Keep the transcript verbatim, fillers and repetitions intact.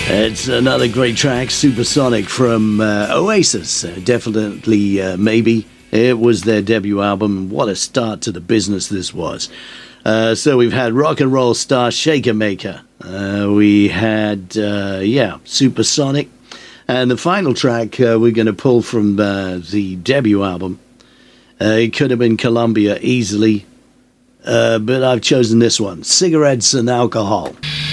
It's another great track, Supersonic from uh, Oasis. Uh, definitely, uh, maybe. It was their debut album. What a start to the business this was. Uh, so we've had rock and roll star Shaker Maker. Uh, we had, uh, yeah, Supersonic. And the final track uh, we're going to pull from uh, the debut album. Uh, it could have been Columbia easily. Uh, but I've chosen this one, Cigarettes and Alcohol.